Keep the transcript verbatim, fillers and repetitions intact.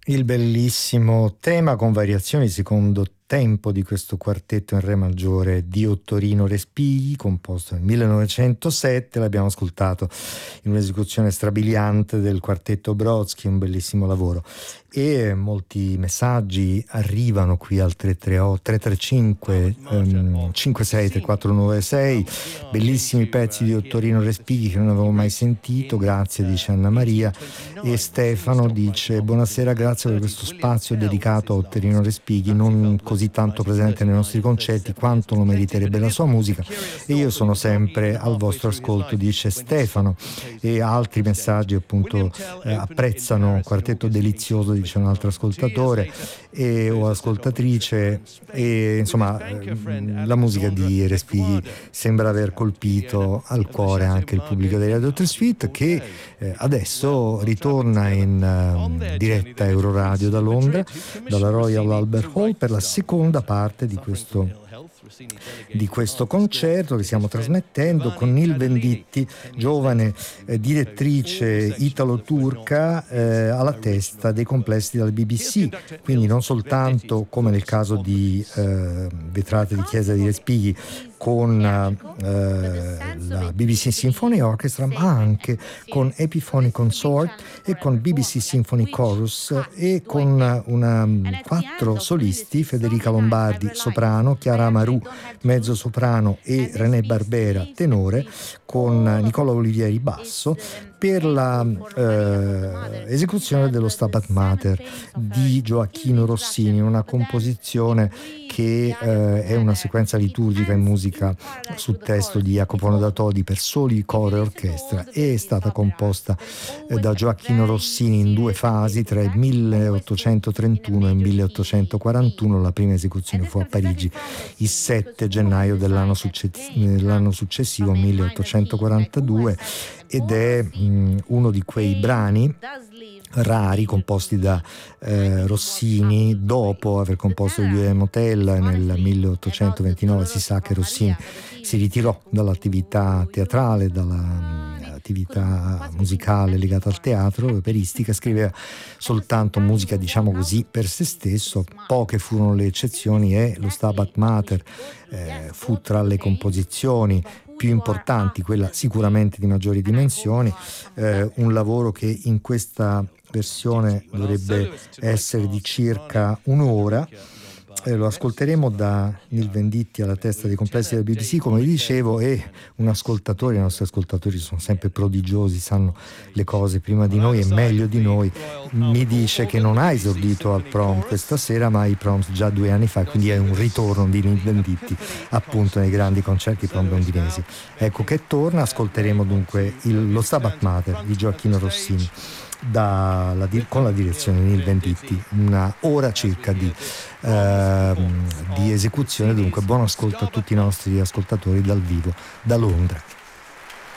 Il bellissimo tema con variazioni secondo tempo di questo quartetto in re maggiore di Ottorino Respighi, composto nel millenovecentosette, l'abbiamo ascoltato in un'esecuzione strabiliante del quartetto Brodsky, un bellissimo lavoro. E molti messaggi arrivano qui al tre tre otto tre tre cinque um, cinque sei tre quattro nove sei, bellissimi pezzi di Ottorino Respighi che non avevo mai sentito, grazie, dice Anna Maria. E Stefano dice: buonasera, grazie per questo spazio dedicato a Ottorino Respighi, non così tanto presente nei nostri concerti quanto lo meriterebbe la sua musica, e io sono sempre al vostro ascolto, dice Stefano. E altri messaggi appunto eh, apprezzano Quartetto Delizioso, dice un altro ascoltatore e, o ascoltatrice, e insomma eh, la musica di Respighi sembra aver colpito al cuore anche il pubblico dei Radio tre Suite, che eh, adesso ritorna in uh, diretta Euroradio da Londra, dalla Royal Albert Hall, per la seconda parte di questo di questo concerto che stiamo trasmettendo con Nil Venditti, giovane eh, direttrice italo-turca eh, alla testa dei complessi della B B C, quindi non soltanto come nel caso di eh, Vetrate di Chiesa di Respighi con eh, la B B C Symphony Orchestra, ma anche con Epiphony Consort e con B B C Symphony Chorus, e con una, quattro solisti: Federica Lombardi soprano, Chiara Amaru mezzo soprano e René Barbera tenore, con Nicola Olivieri basso, per la eh, esecuzione dello Stabat Mater di Gioacchino Rossini, una composizione che eh, è una sequenza liturgica in musica su testo di Jacopo Datodi per soli, coro e orchestra, e è stata composta eh, da Gioacchino Rossini in due fasi tra il milleottocentotrentuno e il milleottocentoquarantuno. La prima esecuzione fu a Parigi il sette gennaio dell'anno, succe- dell'anno successivo, milleottocentoquarantadue, ed è mh, uno di quei brani rari composti da eh, Rossini dopo aver composto il Guillermo Motel nel milleottocentoventinove. Si sa che Rossini si ritirò dall'attività teatrale, dall'attività musicale legata al teatro, operistica, scriveva soltanto musica, diciamo così, per se stesso. Poche furono le eccezioni e lo Stabat Mater eh, fu tra le composizioni più importanti, quella sicuramente di maggiori dimensioni, eh, un lavoro che in questa versione dovrebbe essere di circa un'ora. Eh, lo ascolteremo da Nil Venditti alla testa dei complessi del B B C, come vi dicevo, e un ascoltatore, i nostri ascoltatori sono sempre prodigiosi, sanno le cose prima di noi e meglio di noi, mi dice che non ha esordito al Prom questa sera, ma ai Proms già due anni fa, quindi è un ritorno di Nil Venditti appunto nei grandi concerti prom londinesi. Ecco che torna. Ascolteremo dunque il, lo Stabat Mater di Gioacchino Rossini da, la, con la direzione di Nil Venditti, una ora circa di, eh, di esecuzione. Dunque buon ascolto a tutti i nostri ascoltatori dal vivo da Londra.